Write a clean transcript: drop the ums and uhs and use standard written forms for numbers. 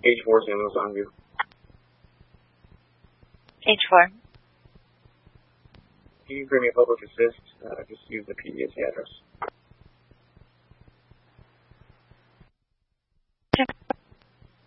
H4 San Luis Longview. H4. Can you bring me a public assist? Just use the PDSA address.